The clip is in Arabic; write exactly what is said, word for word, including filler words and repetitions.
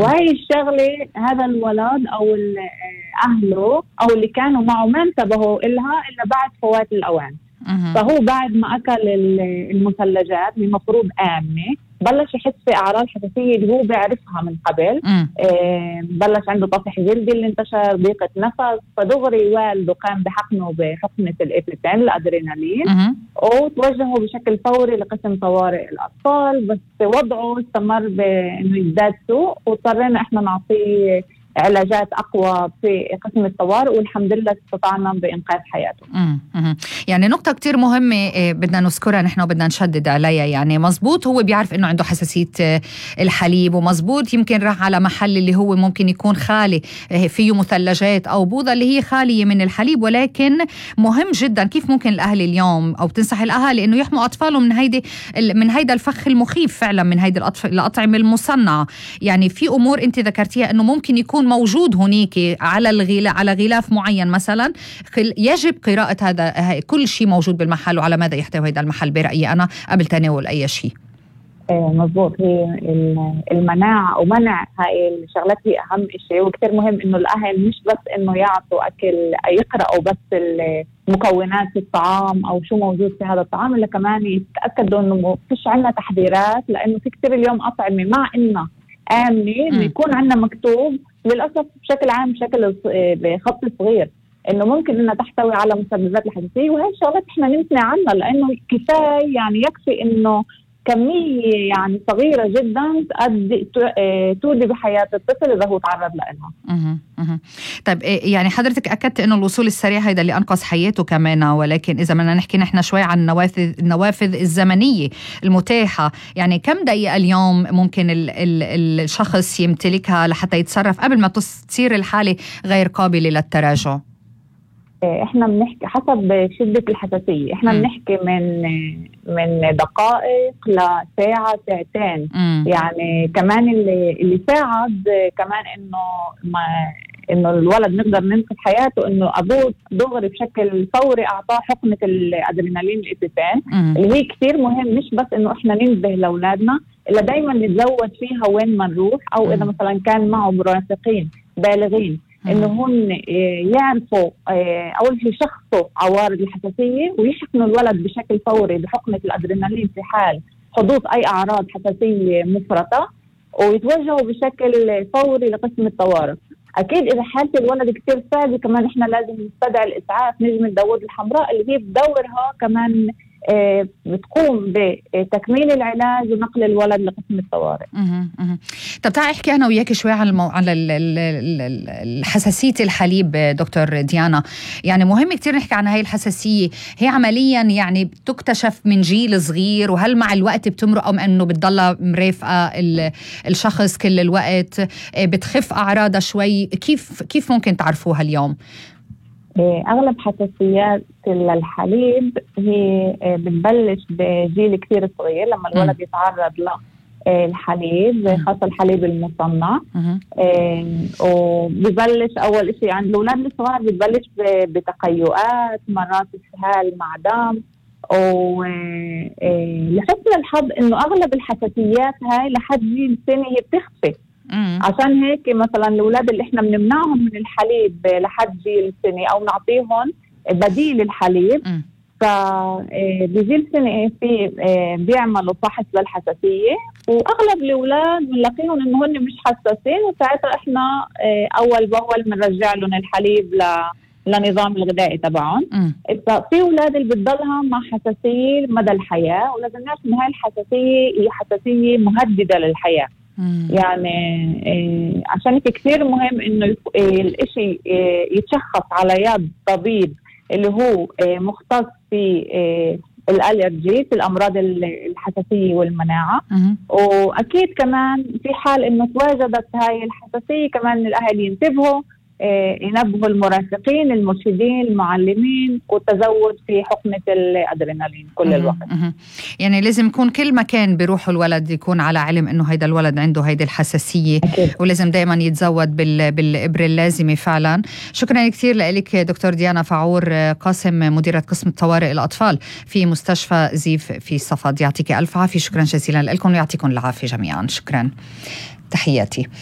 وهي الشغلة هذا الولد أو أهله أو اللي كانوا معه ما انتبهوا إلها إلا بعد فوات الأوان. فهو بعد ما أكل المثلجات اللي المفروض آمنة بلش يحس في أعراض حساسية اللي هو بيعرفها من قبل. آه بلش عنده طفح جلدي اللي انتشر، ضيقة نفس، فدغري والده قام بحقنه بحقنة الإبيبين الأدرينالين وتوجهوا بشكل فوري لقسم طوارئ الأطفال، بس وضعه استمر بأنه يزداد سوء واضطرينا إحنا نعطيه علاجات أقوى في قسم الطوارئ والحمد لله استطعنا بإنقاذ حياته. امم يعني نقطة كتير مهمة بدنا نذكرها نحن وبدنا نشدد عليها. يعني مزبوط هو بيعرف إنه عنده حساسية الحليب، ومزبوط يمكن راح على محل اللي هو ممكن يكون خالي فيه مثلجات أو بوضة اللي هي خالية من الحليب، ولكن مهم جدا كيف ممكن الأهل اليوم أو تنصح الأهالي إنه يحموا أطفالهم من هيدي من هيدا الفخ المخيف فعلا من هيدي الأطعمة المصنعة. يعني في أمور أنت ذكرتيها إنه ممكن يكون موجود هناك على الغلاف على غلاف معين مثلا، يجب قراءة هذا كل شيء موجود بالمحل وعلى ماذا يحتوي هذا المحل برأيي أنا قبل تناول أي شيء. مضبوط، هي المناعة أو منع هاي الشغلات هي أهم شيء، وكتير مهم إنه الأهل مش بس إنه يعطوا أكل يقرأوا بس مكونات الطعام أو شو موجود في هذا الطعام، إلا كمان يتأكدوا إنه فيش عنا تحذيرات، لأنه في كتير اليوم أطعمة مع إنه آمنة إنه يكون عنا مكتوب للأسف بشكل عام بشكل بخط صغير إنه ممكن إنها تحتوي على مسببات الحساسية، وهي الشغلات إحنا نمتنع عنها لأنه كفاية يعني يكفي إنه كمية يعني صغيرة جدا تؤدي تودي بحياة الطفل إذا هو تعرض لها. طيب يعني حضرتك أكدت إنه الوصول السريع هيدا اللي أنقذ حياته كمان، ولكن إذا بدنا نحكي نحن شوي عن النوافذ النوافذ الزمنية المتاحة، يعني كم دقيقة اليوم ممكن ال ال الشخص يمتلكها لحتى يتصرف قبل ما تصير الحالة غير قابلة للتراجع؟ احنا بنحكي حسب شدة الحساسية، احنا بنحكي من من دقائق لساعة ساعتين. م. يعني كمان اللي اللي ساعد كمان انه ما انه الولد نقدر ننقذ حياته انه ابوه دغري بشكل فوري اعطاه حقنة الادرينالين الإبيبين اللي هي كثير مهم، مش بس انه احنا ننبه لاولادنا الا دايما نتزود فيها وين ما نروح، او اذا مثلا كان معه مرافقين بالغين إنه هن يعرفوا أول شيء شخصوا عوارض الحساسية ويحقنوا الولد بشكل فوري بحقنة الأدرينالين في حال حدوث أي أعراض حساسية مفرطة، ويتوجهوا بشكل فوري لقسم الطوارئ. أكيد إذا حالة الولد كتير صعبة كمان إحنا لازم نستدعي الإسعاف نجمة داوود الحمراء اللي هي بدورها كمان بتقوم بتكميل العلاج ونقل الولد لقسم الطوارئ. طب تعال احكي انا وياك شوي على المو... على الحساسيه الحليب دكتور ديانا. يعني مهم كتير نحكي عن هاي الحساسيه، هي عمليا يعني بتكتشف من جيل صغير، وهل مع الوقت بتمرق ام انه بتضلها مرافقه الشخص كل الوقت، بتخف اعراضها شوي؟ كيف كيف ممكن تعرفوها اليوم؟ أغلب حساسيات الحليب هي بتبلش بجيل كثير صغير لما الولد يتعرض للحليب، خاصة الحليب المصنع. وبيبلش أول شيء عند الأولاد الصغار بتبلش بتقيؤات، مرات إسهال مع دم، ولحسن الحظ إنه أغلب الحساسيات هاي لحد جيل سنة هي بتخفي. مم. عشان هيك مثلا الأولاد اللي احنا بنمنعهم من الحليب لحد جيل سنة أو نعطيهم بديل الحليب، فبجيل سنة في بيعملوا فحص للحساسية، وأغلب الأولاد بنلاقيهم إنه هن مش حساسين، وساعتها احنا أول بأول بنرجع لهم الحليب ل لنظام الغذائي تبعهم. في أولاد اللي بتضلها مع حساسية مدى الحياة، ولازم نعرف إن هاي الحساسية هي حساسية مهددة للحياة. مم. يعني إيه عشان كثير مهم انه إيه الاشي إيه يتشخص على يد طبيب اللي هو إيه مختص في إيه الالرجي في الامراض الحساسيه والمناعه. مم. واكيد كمان في حال انه تواجدت هاي الحساسيه كمان الاهل ينتبهوا، ينبهوا المرافقين المرشدين المعلمين، والتزود في حقنة الأدرينالين كل الوقت. يعني لازم يكون كل مكان بيروحوا الولد يكون على علم إنه هيدا الولد عنده هيدا الحساسية. أكيد. ولازم دائما يتزود بالإبرة اللازمة فعلا. شكرا كثير لك دكتور ديانا فعور قاسم، مديرة قسم الطوارئ الأطفال في مستشفى زيف في صفد. يعطيك ألف عافية. شكرا جزيلا لكم ويعطيكم العافية جميعا. شكرا، تحياتي.